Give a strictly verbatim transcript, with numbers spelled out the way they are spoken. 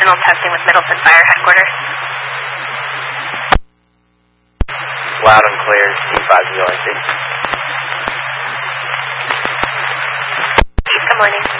Signal testing with Middleton Fire Headquarters. Loud and clear, C five zero I C. Good morning.